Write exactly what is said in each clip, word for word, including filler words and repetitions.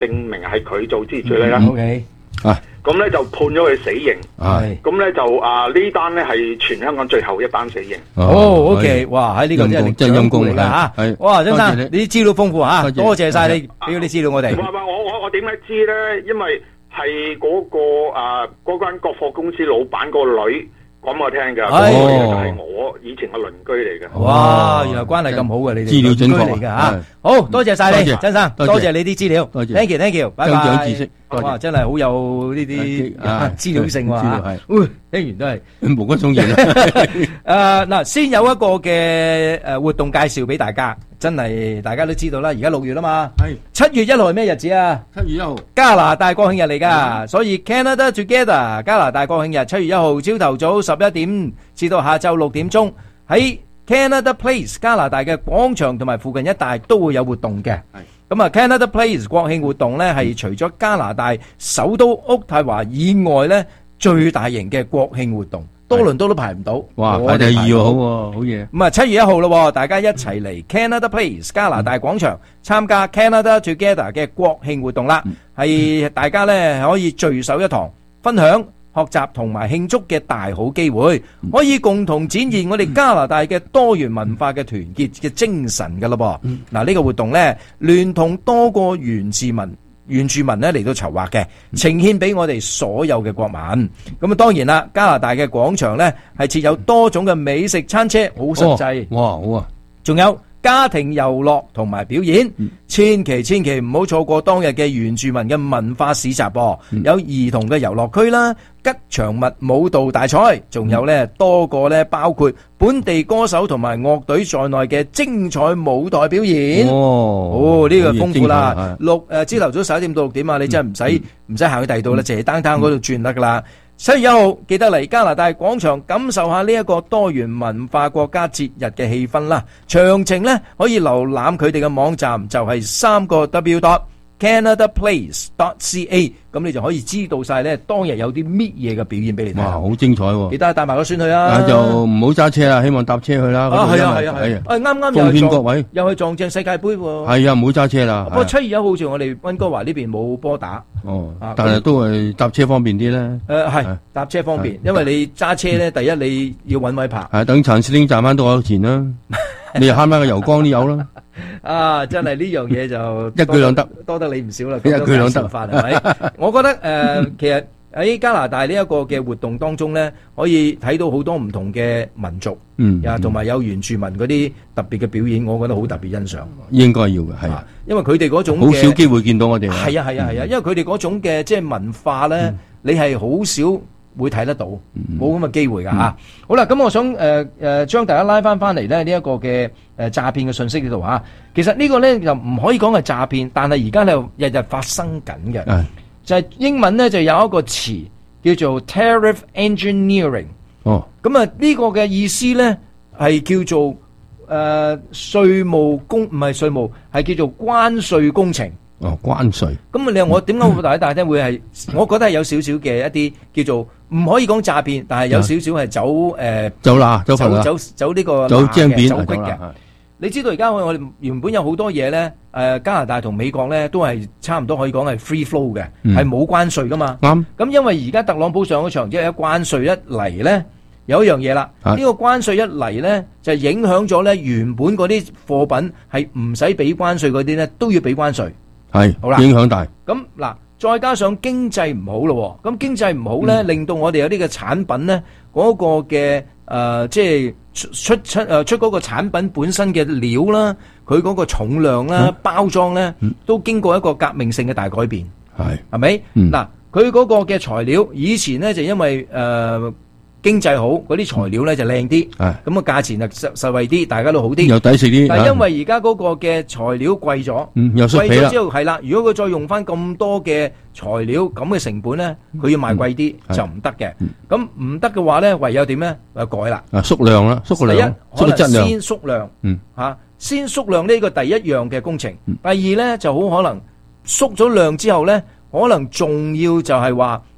證明係佢做之類啦。 O K， 啊， 咁咧就判咗佢死刑。 係， 咁咧就啊呢單咧係全香港最後一單死刑。 哦 O K，哇喺呢個真係真係陰公嚟㗎嚇。 係， 哇張生，你啲資料豐富嚇，多謝曬你俾啲資料我哋。 話話我我我點解知咧？因為係嗰個啊嗰間國貨公司老闆個女。講我聽㗎，嗰個就係我以前嘅鄰居嚟嘅。 哇，原來關係咁好嘅，你哋資料準確嚟㗎嚇。好多謝晒你，曾生，多謝你啲資料。Thank you，Thank you，拜拜。 增長知識， 哇，真係好有呢啲資料性喎嚇。喂，聽完都係無骨鬆然。 誒嗱，先有一個嘅誒活動介紹俾大家，真係大家都知道啦。而家六月啦嘛，係七月一號係咩日子啊？ 七月一號， 加拿大國慶日嚟㗎，所以 Canada Together 加拿大國慶日七月一號朝頭早十一點至到下晝六點鐘喺 Canada Place 加拿大嘅廣場同埋附近一帶都會有活動嘅。咁啊 Canada Place 國慶活動咧係除咗加拿大首都渥太華以外咧最大型嘅國慶活動，多倫多都排唔到。 哇，排第二喎，好喎，好嘢。 咁啊七月一號咯，大家一齊嚟 Canada Place 加拿大廣場參加 Canada Together 嘅國慶活動啦，係大家咧可以聚首一堂，分享、學習同埋慶祝嘅大好機會，可以共同展現我哋加拿大嘅多元文化嘅團結嘅精神噶咯噃。嗱，呢個活動咧，聯同多個原住民原住民咧嚟到籌劃嘅，呈獻俾我哋所有嘅國民。咁啊，當然啦，加拿大嘅廣場咧係設有多種嘅美食餐車，好實際。 哇，好啊！ 仲有家庭遊樂同埋表演，千祈千祈唔好錯過當日嘅原住民嘅文化市集噃，有兒童嘅遊樂區啦、吉祥物舞蹈大賽，仲有咧多個咧包括本地歌手同埋樂隊在內嘅精彩舞台表演。哦，呢個豐富啦，六誒朝頭早十一點到六點啊，你真係唔使唔使行去第二度啦，淨係單單嗰度轉得噶啦。七月一號記得嚟加拿大廣場感受下呢一個多元文化國家節日嘅氣氛啦。詳情呢可以瀏覽佢哋嘅網站，就係三個 W dot Canada Place dot C A， 咁你就可以知道晒咧當日有啲乜嘢嘅表演俾你睇。 哇，好精彩喎！ 記得帶埋個孫去啊！ 啊，就唔好揸車啦，希望搭車去啦。 啊，係啊，係啊，係啊！啱啱奉勸各位， 又去撞正世界盃喎。 係啊，唔好揸車啦。 不過七月一號好似我哋溫哥華呢邊冇波打。 哦，但係都係搭車方便啲咧。 誒係搭車方便，因為你揸車咧，第一你要揾位泊。 係等陳司令賺翻多少錢啦？你又慳翻個油缸都有啦。 啊，真係呢樣嘢就一舉兩得， 多得你唔少啦。 一舉兩得法係咪？我覺得誒，其實喺加拿大呢一個嘅活動當中咧，可以睇到好多唔同嘅民族， 嗯， 啊，同埋有原住民嗰啲特別嘅表演，我覺得好特別欣賞。 應該要嘅，係， 因為佢哋嗰種好少機會見到我哋。 係啊係啊係啊，因為佢哋嗰種嘅即係文化咧，你係好少會睇得到，冇咁嘅機會㗎嚇。好啦，咁我想誒誒將大家拉翻翻嚟咧呢一個嘅誒詐騙嘅信息呢度嚇。其實呢個咧就唔可以講係詐騙，但係而家咧日日發生緊嘅，就係英文咧就有一個詞叫做 tariff engineering。哦，咁啊呢個嘅意思咧係叫做誒稅務工，唔係稅務，係叫做關稅工程。 哦，關稅。 咁啊，你話我點解會大大聽會係？我覺得係有少少嘅一啲叫做唔可以講詐騙，但係有少少係走誒走啦，走走走走呢個走正邊走隙嘅。你知道而家我哋原本有好多嘢咧，誒加拿大同美國咧都係差唔多可以講係 free flow 嘅，係冇關稅噶嘛。啱。咁因為而家特朗普上咗場，即係一關稅一嚟咧，有一樣嘢啦。呢個關稅一嚟咧，就影響咗咧原本嗰啲貨品係唔使俾關稅嗰啲咧，都要俾關稅。係，好啦，影響大。咁嗱，再加上經濟唔好咯，咁經濟唔好咧，令到我哋有啲嘅產品咧，嗰個嘅誒，即係出出出誒出嗰個產品本身嘅料啦，佢嗰個重量啦、包裝咧，都經過一個革命性嘅大改變。係，係咪？嗱，佢嗰個嘅材料以前咧就因為誒經濟好，嗰啲材料咧就靚啲，咁啊價錢就實實惠啲，大家都好啲，又抵食啲。但係因為而家嗰個嘅材料貴咗，嗯，又貴咗之後係啦，如果佢再用翻咁多嘅材料咁嘅成本咧，佢要賣貴啲就唔得嘅。咁唔得嘅話咧，唯有點咧？就改啦。啊，縮量啦，縮個量，縮個質量。先縮量，嗯，嚇，先縮量呢個第一樣嘅工程。第二咧就好可能縮咗量之後咧，可能仲要就係話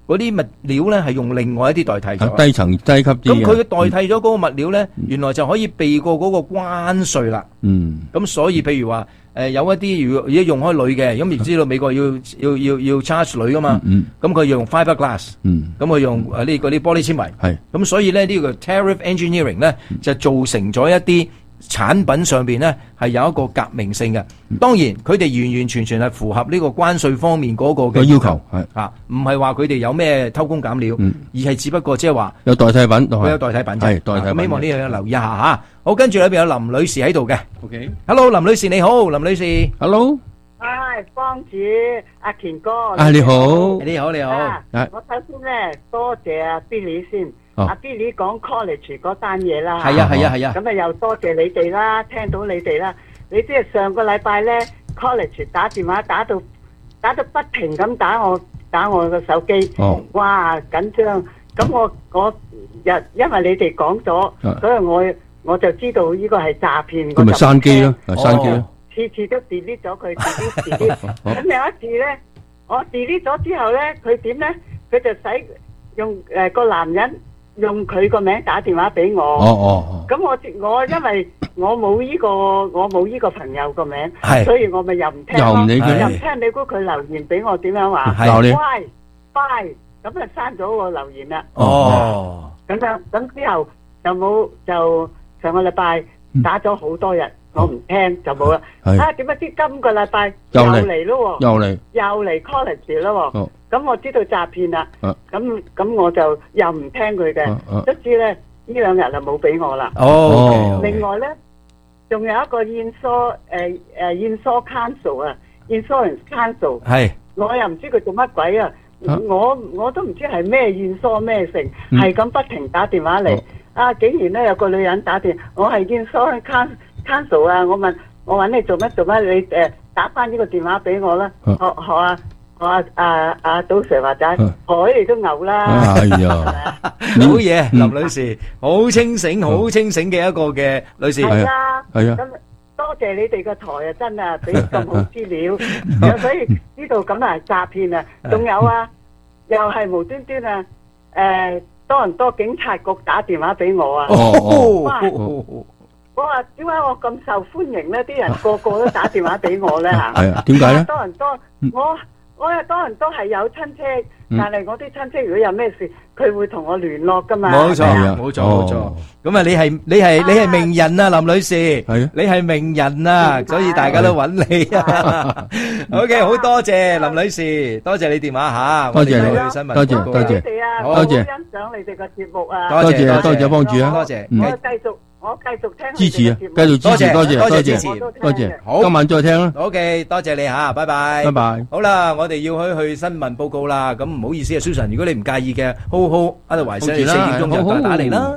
嗰啲物料咧係用另外一啲代替咗， 低層低級啲嘅。 咁佢代替咗嗰個物料咧，原來就可以避過嗰個關稅啦。 嗯， 咁所以譬如話誒有一啲如果而家用開鋁嘅，咁亦知道美國要要要要 charge 鋁噶嘛，咁佢用 fibre glass，咁佢用誒呢嗰啲玻璃纖維，係咁所以咧呢個 tariff engineering 咧就造成咗一啲產品上邊咧係有一個革命性嘅。當然佢哋完完全全係符合呢個關稅方面嗰個嘅要求，係啊，唔係話佢哋有咩偷工減料，而係只不過即係話有代替品， 佢有代替品， 係代替品。 咁希望呢樣嘢留意一下嚇。好，跟住裏邊有林女士喺度嘅。 OK，Hello， 林女士你好，林女士 ，Hello， 唉，幫主阿權哥， 啊你好， 你好你好， 我首先咧多謝阿 Billy 先，阿 Billy 講 college 嗰單嘢啦， 係啊係啊係啊， 咁啊又多謝你哋啦，聽到你哋啦，你即係上個禮拜咧 college 打電話打到打到不停咁打我打我個手機，哇緊張，咁我我因因為你哋講咗，所以我我就知道呢個係詐騙， 咁咪閂機咯，閂機咯。 次次都 delete 咗佢 delete delete，咁有一次咧，我 delete 咗之後咧，佢點咧？佢就使用誒個男人用佢個名打電話俾我。哦哦。咁我我因為我冇依個我冇依個朋友個名，所以我咪又唔聽咯，又唔聽你估佢留言俾我點樣話？ 鬧你。 Bye bye，咁就刪咗個留言啦。 哦。 咁樣咁之後就冇就上個禮拜打咗好多日。我唔聽就冇啦。啊，點不知今個禮拜又嚟咯？又嚟，又嚟 college 咯？咁我知道詐騙啦。咁咁我就又唔聽佢嘅。卒之咧，呢兩日就冇俾我啦。哦。另外咧，仲有一個 insur 誒誒 insur council 啊 ，insurance council。係。我又唔知佢做乜鬼啊！我我都唔知係咩 insur 咩成，係咁不停打電話嚟。啊，竟然咧有個女人打電，我係 insur council。cancel 啊！我問我揾你做乜做乜？你誒打翻呢個電話俾我啦！學學啊學啊阿阿賭 Sir 話齋，海你都牛啦！ 哎呀， 好嘢，林女士，好清醒，好清醒嘅一個嘅女士。 係啊， 係啊。 咁多謝你哋個台啊，真啊，俾咁好資料。所以呢度咁啊詐騙啊，仲有啊，又係無端端啊誒多倫多警察局打電話俾我啊！哦。我話點解我咁受歡迎咧？啲人個個都打電話俾我咧嚇。 係啊，點解咧？ 多人多，我我又多人都係有親戚，但係我啲親戚如果有咩事，佢會同我聯絡噶嘛。 冇錯，冇錯，冇錯。咁啊，你係你係你係名人啊，林女士。係啊，你係名人啊，所以大家都揾你啊。OK，好多謝林女士，多謝你電話嚇。 多謝你， 多謝多謝。 你哋啊，我好欣賞你哋個節目啊。 多謝多謝幫主啊， 多謝。 我繼續。我繼續聽支持啊，繼續支持，多謝多謝多謝，好，今晚再聽啦。 OK，多謝你吓，拜拜， 拜拜。 好啦，我哋要去去新聞報告啦。咁唔好意思啊，Susan，如果你唔介意嘅，好好喺度維持四點鐘就打打嚟啦。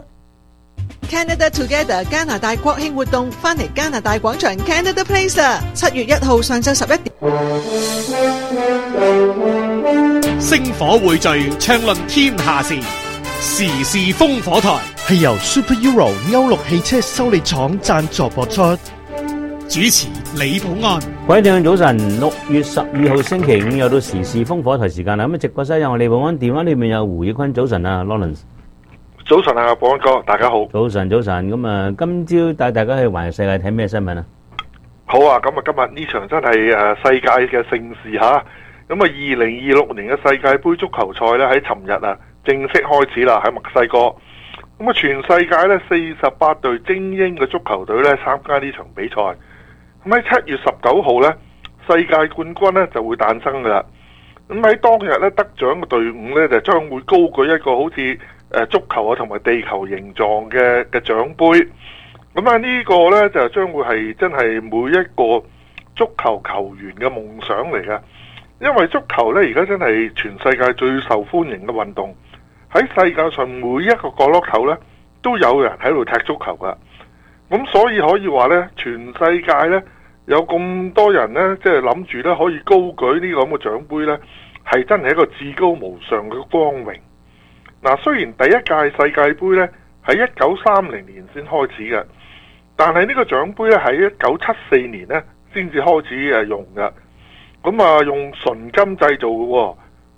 Canada Together 加拿大國慶活動翻嚟加拿大廣場 Canada Place 啊！七月一號上晝十一點， 星火匯聚，暢論天下事。時事烽火台係由 Super Euro 歐陸汽車修理廠贊助播出，主持李寶安。 各位聽眾早晨，六月十二號星期五又到時事烽火台時間啦。咁啊，直播室有我李寶安，電話裏面有胡宇坤。早晨啊 ，Lawrence。 早晨啊，寶安哥，大家好。 早晨，早晨。咁啊，今朝帶大家去環遊世界睇咩新聞啊？ 好啊，咁啊，今日呢場真係誒世界嘅盛事吓。咁啊，二零二六年嘅世界盃足球賽咧喺尋日啊，正式開始啦，喺墨西哥。咁啊，全世界咧四十八隊精英嘅足球隊咧參加呢場比賽。咁喺七月十九號咧，世界冠軍咧就會誕生噶啦。咁喺當日咧，得獎嘅隊伍咧就將會高舉一個好似誒足球啊同埋地球形狀嘅嘅獎杯。咁啊，呢個咧就將會係真係每一個足球球員嘅夢想嚟嘅。因為足球咧而家真係全世界最受歡迎嘅運動。喺世界上每一個角落頭咧，都有人喺度踢足球噶。咁所以可以話咧，全世界咧有咁多人咧，即係諗住咧可以高舉呢個咁嘅獎杯咧，係真係一個至高無上嘅光榮。嗱，雖然第一屆世界盃咧喺一九三零年先開始嘅，但係呢個獎杯咧喺一九七四年咧先至開始誒用嘅。咁啊，用純金製造嘅喎。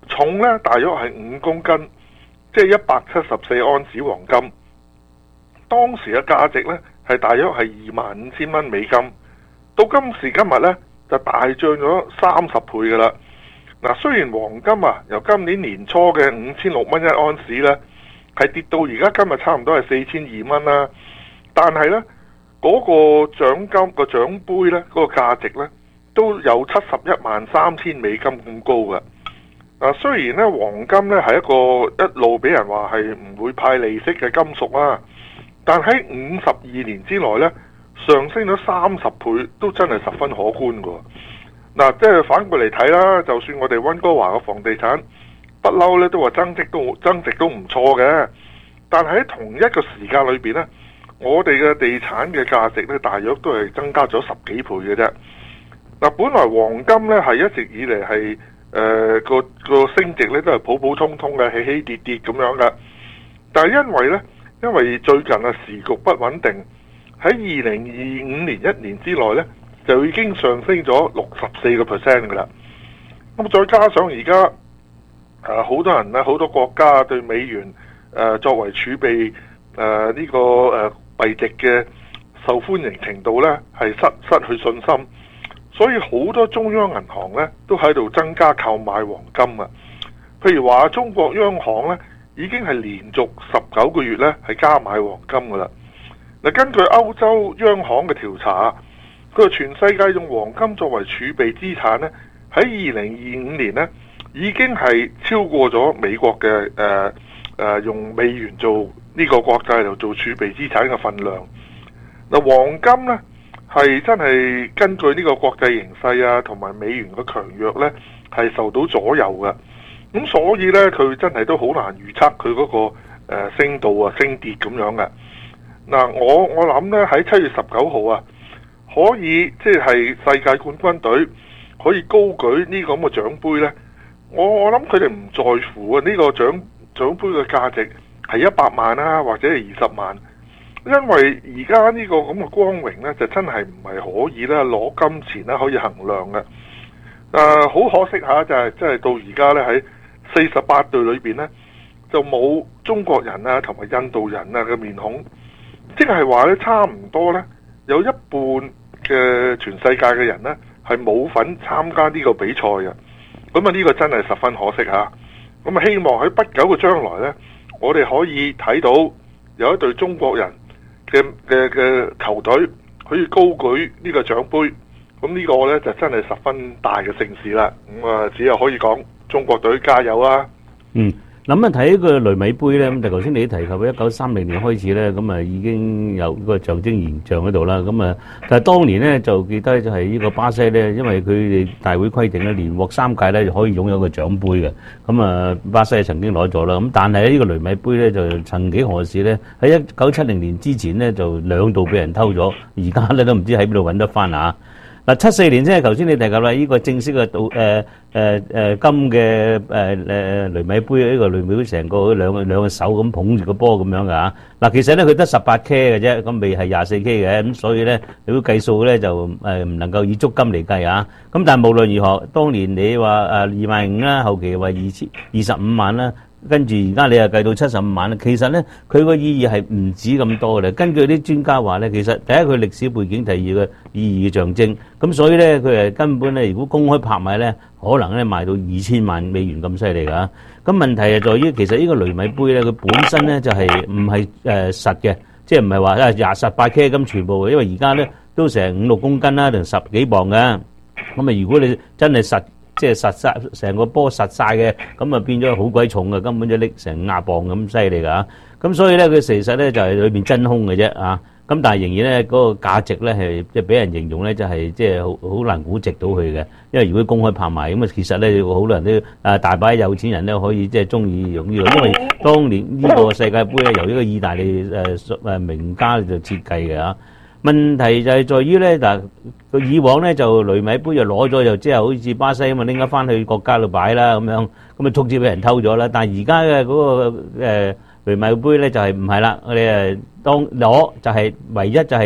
重呢大約係五公斤，即係一百七十四盎司黃金。當時嘅價值呢係大約係二萬五千蚊美金。到今時今日呢，就大漲咗三十倍噶啦。嗱，雖然黃金啊由今年年初嘅五千六蚊一盎司呢，係跌到而家今日差唔多係四千二蚊啦，但係呢，嗰、嗰個獎金個獎杯呢，嗰、嗰個價值呢，都有七十一萬三千美金咁高嘅。啊，雖然呢，黃金呢係一個一路俾人話係唔會派利息嘅金屬啦，但喺五十二年之內呢，上升咗三十倍，都真係十分可觀嘅。嗱，即係反過嚟睇啦，就算我哋溫哥華嘅房地產不嬲咧，都話增值都增值都唔錯嘅，但係喺同一個時間裏邊呢，我哋嘅地產嘅價值咧，大約都係增加咗十幾倍嘅啫。嗱，本來黃金咧係一直以嚟係誒個個升值咧都係普普通通嘅，起起跌跌咁樣嘅，但係因為咧，因為最近啊時局不穩定，喺二零二五年一年之內咧，就已經上升咗六十四個 percent 嘅啦。咁再加上而家誒好多人咧，好多國家對美元誒、呃、作為儲備誒呢、呃這個誒幣值嘅受歡迎程度咧係失失去信心，所以好多中央銀行咧都喺度增加購買黃金啊。譬如話中國央行咧已經係連續十九個月咧係加買黃金噶啦。嗱，根據歐洲央行嘅調查，佢話全世界用黃金作為儲備資產咧，喺二零二五年咧已經係超過咗美國嘅誒誒用美元做呢個國債度做儲備資產嘅份量。嗱，黃金咧係真係根據呢個國際形勢啊，同埋美元嘅強弱咧係受到左右嘅。咁所以咧佢真係都好難預測佢嗰個、呃、升度啊升跌咁樣嘅。嗱，我我諗咧喺七月十九號啊，可以即係世界冠軍隊可以高舉呢個咁嘅獎杯咧。我我諗佢哋唔在乎啊，呢個獎獎杯嘅價值係一百萬啊，或者係二十萬，因為而家呢個咁嘅光榮咧，就真係唔係可以咧攞金錢咧可以衡量嘅。誒、呃，好可惜嚇，就係即係到而家咧喺四十八隊裏邊咧，就冇中國人啊同埋印度人啊嘅面孔。即係話咧，差唔多咧，有一半嘅全世界嘅人咧係冇份參加呢個比賽嘅。咁啊，呢個真係十分可惜嚇。咁啊，希望喺不久嘅將來咧，我哋可以睇到有一隊中國人嘅嘅嘅球隊可以高舉呢個獎杯。咁呢個咧就真係十分大嘅盛事啦。咁啊，只有可以講中國隊加油啊！ 嗯。諗啊睇個雷米杯咧，咁就頭先你提及一九三零年開始咧，咁啊已經有個象徵現象喺度啦。咁啊，但係當年咧就記得就係呢個巴西咧，因為佢哋大會規定咧，連獲三屆咧就可以擁有個獎杯嘅。咁啊，巴西曾經攞咗啦。咁但係呢個雷米杯咧就曾幾何時咧，喺一九七零年之前咧就兩度俾人偷咗，而家咧都唔知喺邊度揾得翻啊！嗱，七四年即係頭先你提及啦，呢個正式嘅賭誒誒誒金嘅誒誒雷米杯，呢個雷米杯成個兩個兩個手咁捧住個波咁樣㗎嚇。嗱，其實咧佢得十八 K 嘅啫，咁未係廿四 K 嘅，咁所以咧你要計數咧就誒唔能夠以足金嚟計啊。咁但係無論如何，當年你話誒二萬五啦，後期話二千二十五萬啦。跟住而家你又計到七十五萬啦，其實咧佢個意義係唔止咁多嘅。根據啲專家話咧，其實第一佢歷史背景，第二個意義嘅象徵。咁所以咧佢係根本咧，如果公開拍賣咧，可能咧賣到二千萬美元咁犀利㗎。咁問題係在於，其實呢個雷米杯咧，佢本身咧就係唔係誒實嘅，即係唔係話啊廿十八 K 咁全部，因為而家咧都成五六公斤啦，定十幾磅㗎。咁啊，如果你真係實，即係實晒成個波實晒嘅，咁啊變咗好鬼重嘅，根本就拎成廿磅咁犀利㗎。咁所以咧，佢其實咧就係裏邊真空嘅啫啊。咁但係仍然咧嗰個價值咧係即係俾人形容咧就係即係好好難估值到佢嘅。因為如果公開拍賣咁啊，其實咧好多人都啊大把有錢人咧可以即係中意用呢個，因為當年呢個世界盃咧由呢個意大利誒誒名家就設計嘅啊。問題就係在於咧嗱，佢以往咧就雷米杯就攞咗，就即係好似巴西咁啊拎咗翻去國家度擺啦咁樣，咁啊逐漸俾人偷咗啦。但係而家嘅嗰個誒雷米杯咧就係唔係啦，我哋誒當攞就係唯一就係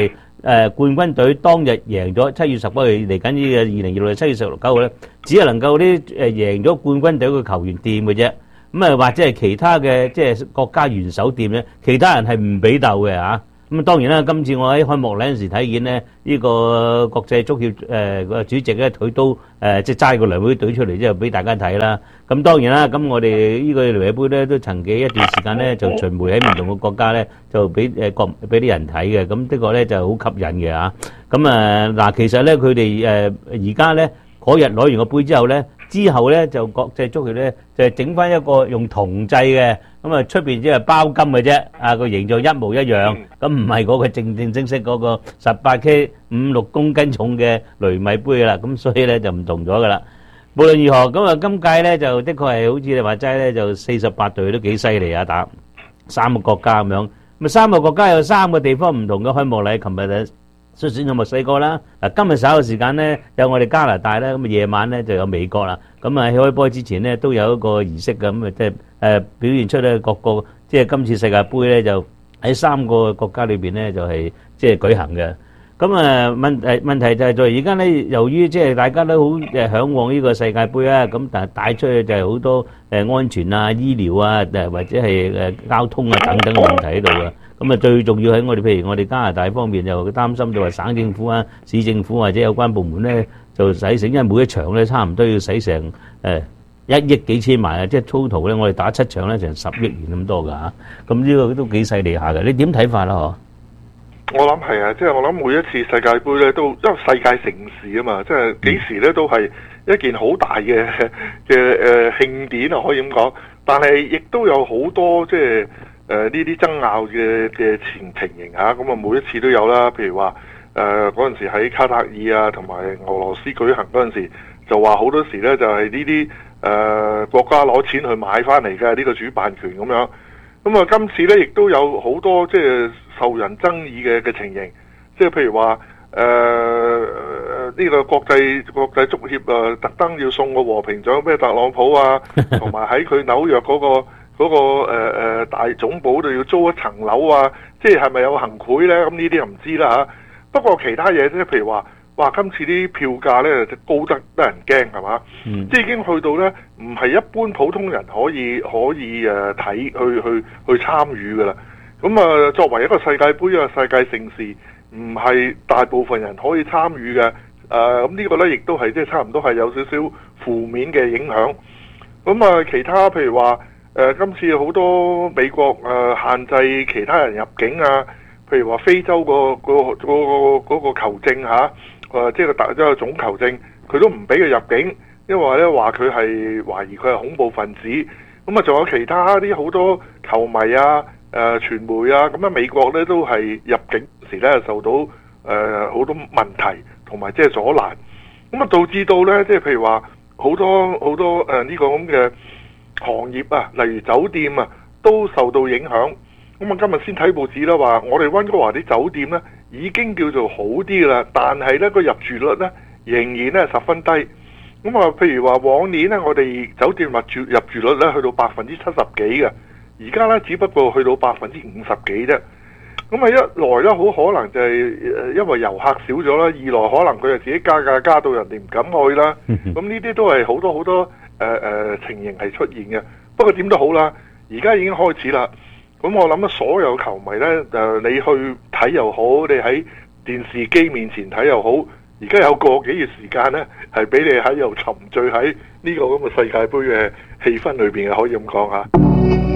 誒冠軍隊當日贏咗七月十九號嚟緊呢個二零二六年七月十九號咧，只係能夠啲誒贏咗冠軍隊嘅球員掂嘅啫。咁啊，或者係其他嘅即係國家元首掂咧，其他人係唔俾鬥嘅嚇。咁啊，當然啦，今次我喺開幕禮嗰陣時睇見咧，呢個國際足協誒個主席咧，佢都誒即係齋個兩會隊出嚟之後俾大家睇啦。咁當然啦，咁我哋呢個聯會杯咧都曾經一段時間咧就巡迴喺唔同嘅國家咧就俾誒國俾啲人睇嘅。咁的確咧就好吸引嘅嚇。咁啊嗱，其實咧佢哋誒而家咧嗰日攞完個杯之後咧。之後咧就國際足協咧就整翻一個用銅製嘅，咁啊出邊只係包金嘅啫，啊個形狀一模一樣，咁唔係嗰個正正式式嗰個十八 K 五六公斤重嘅雷米杯啦，咁所以咧就唔同咗噶啦。無論如何，咁啊今屆咧就的確係好似你話齋咧，就四十八隊都幾犀利啊，打三個國家咁樣，咁啊三個國家有三個地方唔同嘅開幕禮，琴日咧。率先有墨西哥啦，嗱今日稍後時間咧有我哋加拿大咧，咁啊夜晚咧就有美國啦，咁啊喺開波之前咧都有一個儀式嘅，咁啊即係誒表現出咧各個即係今次世界盃咧就喺三個國家裏邊咧就係即係舉行嘅，咁啊問誒問題就係在而家咧，由於即係大家都好誒嚮往呢個世界盃啊，咁但係帶出去就係好多誒安全啊、醫療啊，誒或者係誒交通啊等等嘅問題喺度嘅。咁啊，最重要喺我哋，譬如我哋加拿大方面就擔心，就話省政府啊、市政府或者有關部門咧，就使成，因為每一場咧差唔多要使成誒一億幾千萬啊，即係 total 咧，我哋打七場咧成十億元咁多㗎嚇。咁呢個都幾犀利下嘅，你點睇法啦？嗬？ 我諗係啊，即係我諗每一次世界盃咧，都因為世界盛事啊嘛，即係幾時咧都係一件好大嘅嘅誒慶典啊，可以咁講。但係亦都有好多即係。誒呢啲爭拗嘅嘅情情形嚇，咁啊每一次都有啦。譬如話誒嗰陣時喺卡塔爾啊，同埋俄羅斯舉行嗰陣時，就話好多時咧就係呢啲誒國家攞錢去買翻嚟嘅呢個主辦權咁樣。咁啊今次咧亦都有好多即係受人爭議嘅嘅情形，即係譬如話誒呢個國際國際足協啊，特登要送個和平獎俾特朗普啊，同埋喺佢紐約嗰個。嗰、那個誒誒、呃、大總部度要租一層樓啊，即係係咪有行賄咧？咁呢啲又唔知啦嚇。不過其他嘢咧，譬如話，哇，今次啲票價咧高得得人驚係嘛？嗯、即係已經去到咧，唔係一般普通人可以可以誒睇去去去參與㗎啦。咁啊，作為一個世界盃啊世界盛事，唔係大部分人可以參與嘅。誒、呃，咁呢個咧亦都係即係差唔多係有少少負面嘅影響。咁啊，其他譬如話。誒、呃、今次好多美國誒、呃、限制其他人入境啊，譬如話非洲、個個嗰個嗰個球證嚇，誒即係個大即係總球證，佢都唔俾佢入境，因為咧話佢係懷疑佢係恐怖分子。咁啊，仲有其他啲好多球迷啊、誒、呃、傳媒啊，咁啊美國咧都係入境時咧受到誒好、呃、多問題同埋即係阻攔，咁啊導致到咧即係譬如話好多好多誒呢、呃這個咁嘅。行業啊，例如酒店啊，都受到影響。咁啊，今日先睇報紙啦，話我哋溫哥華啲酒店呢已經叫做好啲啦，但係呢個入住率呢仍然呢十分低。咁啊，譬如話往年呢，我哋酒店入住入住率呢去到百分之七十幾嘅，而家呢只不過去到百分之五十幾啫。咁啊，一來呢，好可能就係因為遊客少咗啦，二來可能佢係自己加價加到人哋唔敢去啦。咁呢啲都係好多好多。誒、呃、誒情形係出現嘅，不過點都好啦，而家已經開始啦。咁我諗所有球迷呢，誒、呃、你去睇又好，你喺電視機面前睇又好，而家有個幾月時間呢，係俾你喺又沉醉喺呢個咁嘅世界盃嘅氣氛裏邊嘅，可以咁講嚇。